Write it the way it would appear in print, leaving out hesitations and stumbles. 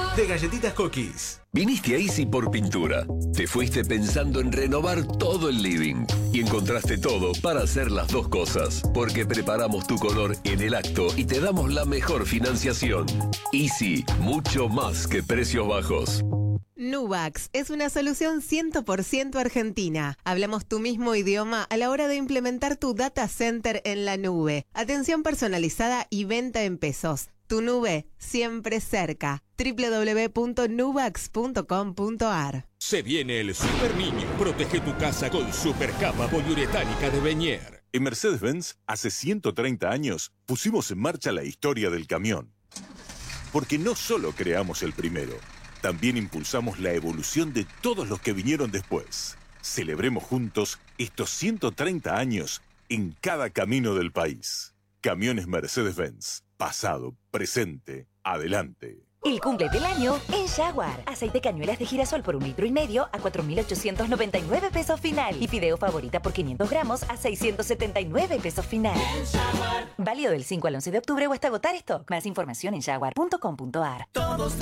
de galletitas Cookies. Viniste a Easy por pintura. Te fuiste pensando en renovar todo el living. Y encontraste todo para hacer las dos cosas. Porque preparamos tu color en el acto y te damos la mejor financiación. Easy, mucho más que precios bajos. Nubax es una solución 100% argentina. Hablamos tu mismo idioma a la hora de implementar tu data center en la nube. Atención personalizada y venta en pesos. Tu nube siempre cerca. www.nubax.com.ar. Se viene el Super Niño. Protege tu casa con super capa poliuretánica de Beñer. En Mercedes-Benz, hace 130 años, pusimos en marcha la historia del camión. Porque no solo creamos el primero, también impulsamos la evolución de todos los que vinieron después. Celebremos juntos estos 130 años en cada camino del país. Camiones Mercedes-Benz. Pasado, presente, adelante. El cumple del año en Jaguar. Aceite cañuelas de girasol por 1,5 litros a 4.899 pesos final. Y fideo favorita por 500 gramos a 679 pesos final. Válido del 5 al 11 de octubre o hasta agotar stock. Más información en jaguar.com.ar.